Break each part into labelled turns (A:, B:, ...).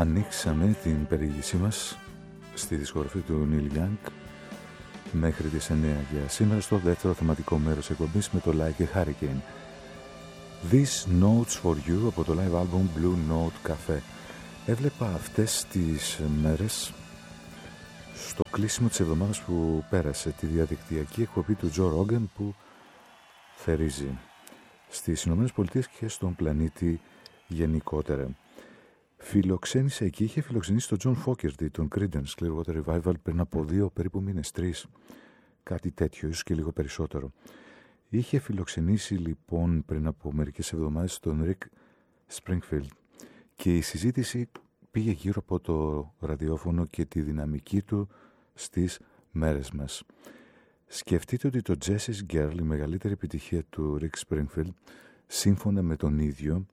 A: Ανοίξαμε την περιήγησή μας στη δισκογραφή του Neil Young μέχρι τις 9 για σήμερα στο δεύτερο θεματικό μέρος εκπομπής με το Like a Hurricane. These Notes for You από το live album Blue Note Cafe. Έβλεπα αυτές τις μέρες στο κλείσιμο της εβδομάδας που πέρασε τη διαδικτυακή εκπομπή του Joe Rogan που θερίζει στις Ηνωμένες Πολιτείες και στον πλανήτη γενικότερα. Φιλοξένησε εκεί, είχε φιλοξενήσει τον John Fogerty, τον Creedence Clearwater Revival πριν από 2 περίπου μήνες, 3, κάτι τέτοιο, ίσως και λίγο περισσότερο. Είχε φιλοξενήσει λοιπόν πριν από μερικές εβδομάδες τον Rick Springfield και η συζήτηση πήγε γύρω από το ραδιόφωνο και τη δυναμική του στις μέρες μας. Σκεφτείτε ότι το Jessie's Girl, η μεγαλύτερη επιτυχία του Rick Springfield, σύμφωνα με τον ίδιο,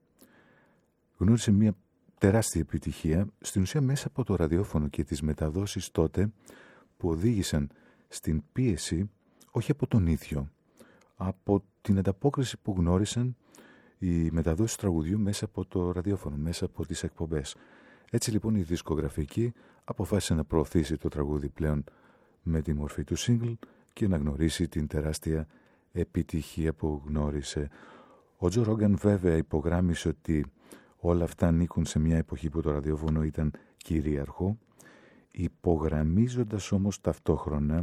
A: γνώρισε μια τεράστια επιτυχία, στην ουσία μέσα από το ραδιόφωνο και τις μεταδόσεις τότε που οδήγησαν στην πίεση, όχι από τον ίδιο, από την ανταπόκριση που γνώρισαν οι μεταδόσεις τραγουδιού μέσα από το ραδιόφωνο, μέσα από τις εκπομπές. Έτσι λοιπόν η δισκογραφική αποφάσισε να προωθήσει το τραγούδι πλέον με τη μορφή του single και να γνωρίσει την τεράστια επιτυχία που γνώρισε. Ο Τζο Ρόγκαν βέβαια υπογράμμισε ότι όλα αυτά ανήκουν σε μια εποχή που το ραδιόφωνο ήταν κυρίαρχο, υπογραμμίζοντας όμως ταυτόχρονα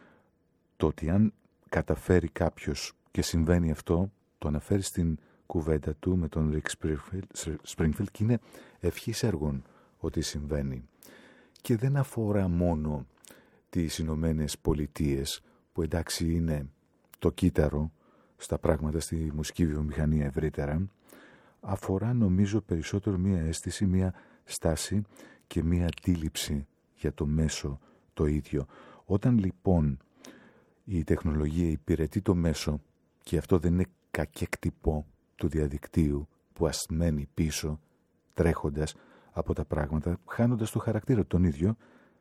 A: το ότι αν καταφέρει κάποιος και συμβαίνει αυτό, το αναφέρει στην κουβέντα του με τον Rick Springfield και είναι ευχής έργων ότι συμβαίνει. Και δεν αφορά μόνο τις Ηνωμένες Πολιτείες, που εντάξει είναι το κύτταρο στα πράγματα στη μουσική βιομηχανία ευρύτερα, αφορά νομίζω περισσότερο μία αίσθηση, μία στάση και μία αντίληψη για το μέσο το ίδιο. Όταν λοιπόν η τεχνολογία υπηρετεί το μέσο και αυτό δεν είναι κακέκτυπο του διαδικτύου που ασμένει πίσω τρέχοντας από τα πράγματα, χάνοντας το χαρακτήρα τον ίδιο,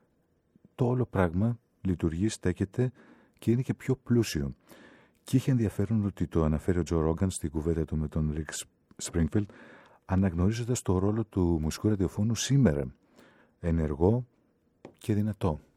A: το όλο πράγμα λειτουργεί, στέκεται και είναι και πιο πλούσιο. Και είχε ενδιαφέρον ότι το αναφέρει ο Τζο Ρόγκαν στην κουβέντα του με τον Rick Springfield, αναγνωρίζοντας το ρόλο του μουσικού ραδιοφώνου σήμερα, ενεργό και δυνατό.